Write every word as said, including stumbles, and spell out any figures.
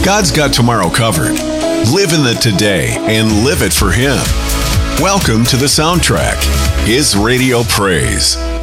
God's got tomorrow covered. Live in the today and live it for Him. Welcome to The Soundtrack, His radio praise.